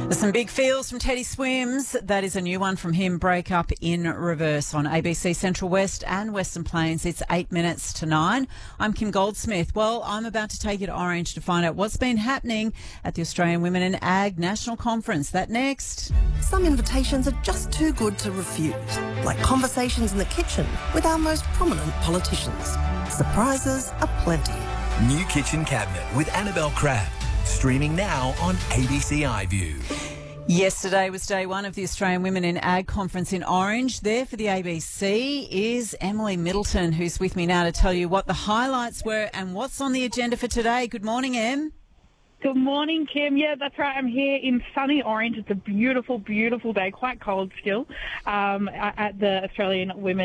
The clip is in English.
Some big feels from Teddy Swims. That is a new one from him, Break Up in Reverse on ABC Central West and Western Plains. It's 8 minutes to 9. I'm Kim Goldsmith. Well, I'm about to take you to Orange to find out what's been happening at the Australian Women in Ag National Conference. That next. Some invitations are just too good to refuse, like conversations in the kitchen with our most prominent politicians. Surprises are plenty. New Kitchen Cabinet with Annabelle Crabb. Streaming now on ABC iView. Yesterday was day one of the Australian Women in Ag Conference in Orange. There for the ABC is Emily Middleton, who's with me now to tell you what the highlights were and what's on the agenda for today. Good morning, Em. Good morning, Kim. Yeah, that's right. I'm here in sunny Orange. It's a beautiful, beautiful day, quite cold still, at the Australian Women